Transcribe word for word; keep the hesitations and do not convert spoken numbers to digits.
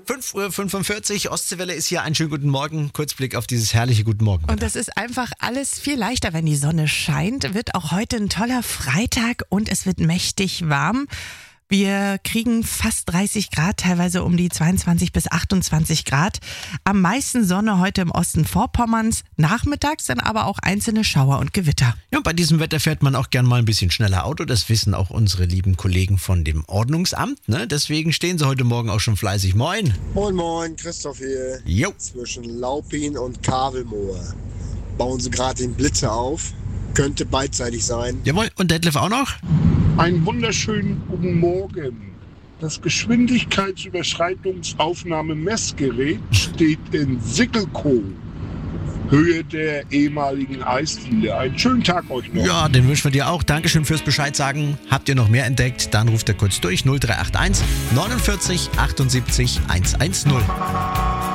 fünf Uhr fünfundvierzig, Ostseewelle ist hier. Einen schönen guten Morgen. Kurzblick auf dieses herrliche Guten Morgen. Und das ist einfach alles viel leichter, wenn die Sonne scheint. Wird auch heute ein toller Freitag und es wird mächtig warm. Wir kriegen fast dreißig Grad, teilweise um die zweiundzwanzig bis achtundzwanzig Grad. Am meisten Sonne heute im Osten Vorpommerns, nachmittags dann aber auch einzelne Schauer und Gewitter. Ja, bei diesem Wetter fährt man auch gern mal ein bisschen schneller Auto. Das wissen auch unsere lieben Kollegen von dem Ordnungsamt. Ne? Deswegen stehen sie heute Morgen auch schon fleißig. Moin. Moin Moin, Christoph hier. Jo. Zwischen Laupin und Kavelmoor bauen sie gerade den Blitzer auf. Könnte beidseitig sein. Jawohl, und Detlef auch noch? Einen wunderschönen guten Morgen. Das Geschwindigkeitsüberschreitungsaufnahme-Messgerät steht in Sickelkow, Höhe der ehemaligen Eisdiele. Einen schönen Tag euch noch. Ja, den wünschen wir dir auch. Dankeschön fürs Bescheid sagen. Habt ihr noch mehr entdeckt? Dann ruft ihr kurz durch null drei acht eins neunundvierzig achtundsiebzig hundertzehn.